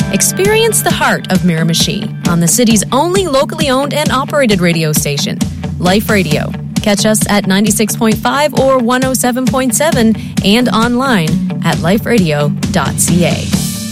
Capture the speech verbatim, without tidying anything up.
Experience the heart of Miramichi on the city's only locally owned and operated radio station, Life Radio. Catch us at ninety-six point five or one oh seven point seven and online at life radio dot c a.